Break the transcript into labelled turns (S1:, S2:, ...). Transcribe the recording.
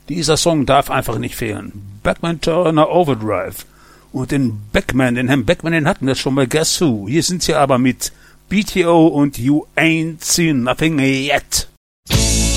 S1: Dieser Song darf einfach nicht fehlen. Beckman Turner Overdrive. Und den Herrn Beckman, den hatten wir schon bei Guess Who. Hier sind sie aber mit BTO und You Ain't Seen Nothing Yet.